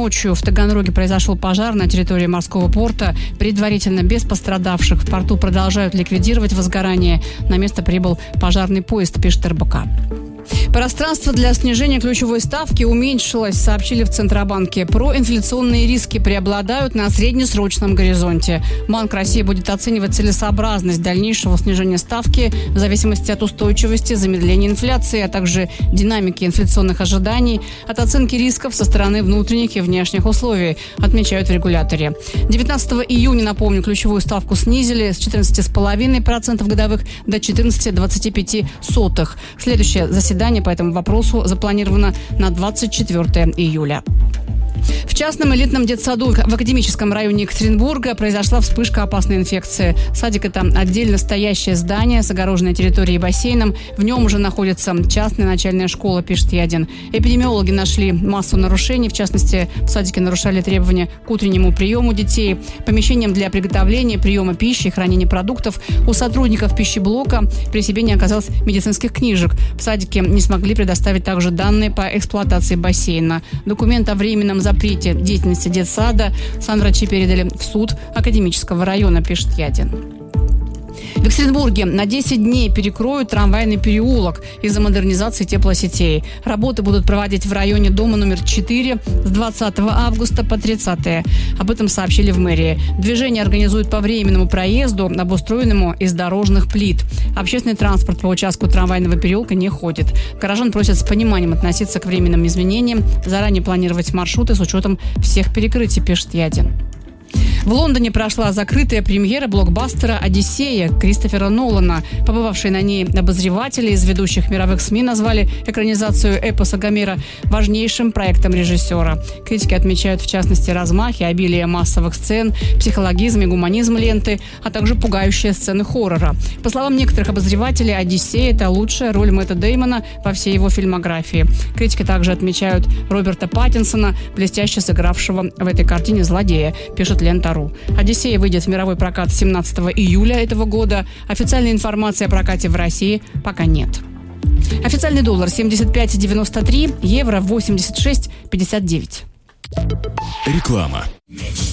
ночью в Таганроге произошел пожар на территории морского порта. Предварительно без пострадавших. В порту продолжают ликвидировать возгорание. На место прибыл пожарный поезд, пишет РБК. Пространство для снижения ключевой ставки уменьшилось, сообщили в Центробанке. Проинфляционные риски преобладают на среднесрочном горизонте. Банк России будет оценивать целесообразность дальнейшего снижения ставки в зависимости от устойчивости, замедления инфляции, а также динамики инфляционных ожиданий, от оценки рисков со стороны внутренних и внешних условий, отмечают в регуляторе. 19 июня, напомню, ключевую ставку снизили с 14,5% годовых до 14,25%. Следующее заседание по этому вопросу запланировано на 24 июля. В частном элитном детсаду в академическом районе Екатеринбурга произошла вспышка опасной инфекции. Садик – это отдельно стоящее здание с огороженной территорией и бассейном. В нем уже находится частная начальная школа, пишет Е1. Эпидемиологи нашли массу нарушений. В частности, в садике нарушали требования к утреннему приему детей, помещениям для приготовления, приема пищи и хранения продуктов. У сотрудников пищеблока при себе не оказалось медицинских книжек. В садике не смогли предоставить также данные по эксплуатации бассейна. Документ о временном запрете деятельности детсада санврачи передали в суд академического района, пишет Е1. В Екатеринбурге на 10 дней перекроют трамвайный переулок из-за модернизации теплосетей. Работы будут проводить в районе дома номер 4 с 20 августа по 30. Об этом сообщили в мэрии. Движение организуют по временному проезду, обустроенному из дорожных плит. Общественный транспорт по участку трамвайного переулка не ходит. Горожан просят с пониманием относиться к временным изменениям, заранее планировать маршруты с учетом всех перекрытий, пишет Е1. В Лондоне прошла закрытая премьера блокбастера «Одиссея» Кристофера Нолана. Побывавшие на ней обозреватели из ведущих мировых СМИ назвали экранизацию эпоса Гомера важнейшим проектом режиссера. Критики отмечают, в частности, размах и обилие массовых сцен, психологизм и гуманизм ленты, а также пугающие сцены хоррора. По словам некоторых обозревателей, «Одиссея» – это лучшая роль Мэтта Дэймона во всей его фильмографии. Критики также отмечают Роберта Паттинсона, блестяще сыгравшего в этой картине злодея, пишет Лента.ру. «Одиссея» выйдет в мировой прокат 17 июля этого года. Официальной информации о прокате в России пока нет. Официальный доллар 75,93, евро 86,59. Реклама.